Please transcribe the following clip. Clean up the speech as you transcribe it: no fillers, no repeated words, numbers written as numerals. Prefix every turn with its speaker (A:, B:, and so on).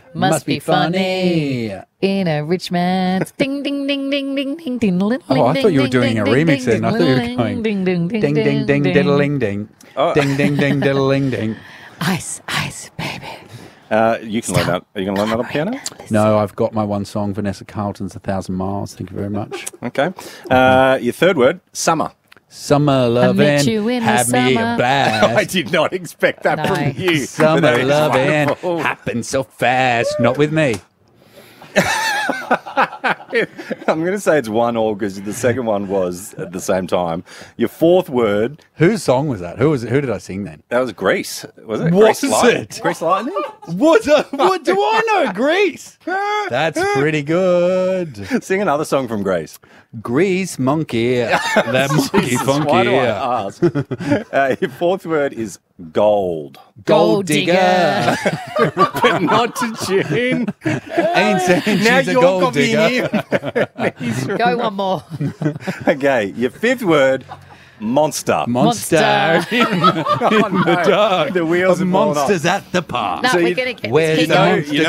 A: Must be funny. In a rich man's ding ding ding ding ding ding ding.
B: Oh, I thought you were doing a remix then. I thought you were going
A: ding ding
B: ding ding ding diddling ding. Ding ding ding diddling ding.
A: Ice, ice, baby.
C: You can learn that. Are you going to learn that on piano?
B: No, I've got my one song, Vanessa Carlton's 1,000 Miles. Thank you very much.
C: Okay. Your third word, summer.
B: Summer loving,
A: you in the
B: have me a
A: summer.
B: blast.
C: I did not expect that
A: No.
C: from you.
B: Summer
C: That is
B: loving
C: wonderful.
B: happens so fast. Not with me.
C: I'm going to say it's 1-1 because the second one was at the same time. Your fourth word,
B: Whose song was that? Who did I sing then?
C: that was Grease. Was it?
B: Was
C: Grease Light-
B: it?
C: Grease Lightning?
B: What do I know? Grease. That's pretty good.
C: Sing another song from Grease.
B: Grease monkey. That monkey
C: Jesus,
B: funky.
C: why do I ask? Your fourth word is gold.
B: Gold digger.
C: But not to tune.
B: Ain't saying
C: Now
B: she's a
C: you're
B: gold digger.
C: copying him.
A: Go one more.
C: Okay, your fifth word, monster.
B: Monster in
C: Oh, no.
B: the dark.
C: The wheels
B: of
C: have fallen off.
B: monsters at the park.
A: No,
C: So
A: we're
C: you-
A: going to get
B: Where's
A: this.
B: the
A: Keep going.
B: monster